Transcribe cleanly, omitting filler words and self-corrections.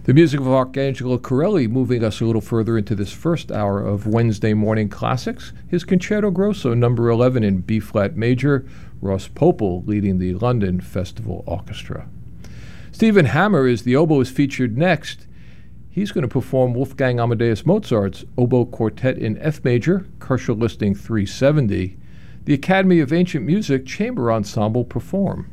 The music of Arcangelo Corelli moving us a little further into this first hour of Wednesday Morning Classics. His Concerto Grosso, number 11 in B-flat major, Ross Popel leading the London Festival Orchestra. Stephen Hammer is the oboist featured next. He's going to perform Wolfgang Amadeus Mozart's Oboe Quartet in F major, Kershaw listing 370. The Academy of Ancient Music Chamber Ensemble perform.